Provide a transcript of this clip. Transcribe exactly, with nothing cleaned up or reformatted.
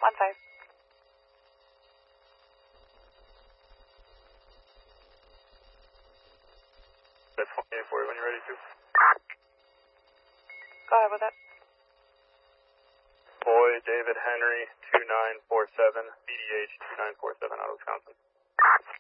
one five. That's twenty-eight forty when you're ready to. Go ahead with it. Boy, David Henry, two nine four seven, B D H two nine four seven out of Wisconsin.